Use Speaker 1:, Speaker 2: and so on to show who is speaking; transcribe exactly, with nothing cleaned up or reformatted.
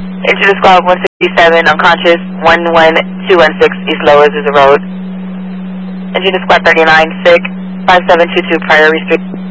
Speaker 1: Engine squad one sixty-seven, unconscious, one one two one six East Lower Azusa Road. Engine squad thirty-nine, sick, five seven two two, prior restrict.